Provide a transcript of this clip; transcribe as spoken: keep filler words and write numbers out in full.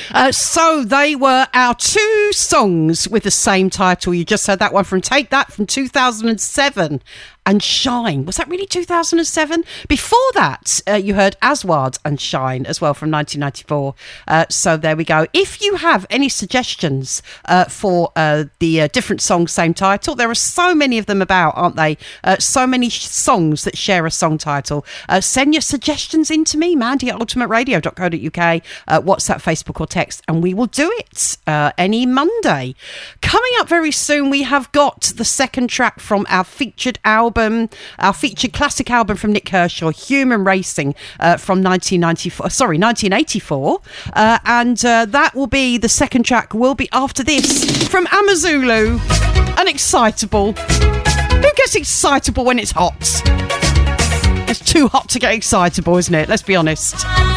Uh, so they were our two songs with the same title. You just heard that one from Take That from two thousand seven. And Shine. Was that really two thousand seven? Before that, uh, you heard Aswad and Shine as well from nineteen ninety-four. Uh, so there we go. If you have any suggestions uh, for uh, the uh, different songs, same title, there are so many of them about, aren't they? Uh, so many sh- songs that share a song title. Uh, send your suggestions in to me, Mandy at ultimate radio dot co dot uk, uh, WhatsApp, Facebook or text, and we will do it uh, any Monday. Coming up very soon, we have got the second track from our featured album. Our featured classic album from Nick Kershaw, Human Racing, uh, from nineteen ninety-four. Sorry, nineteen eighty-four, uh, and uh, that will be the second track. Will be after this from Amazulu, an excitable. Who gets excitable when it's hot? It's too hot to get excitable, isn't it? Let's be honest.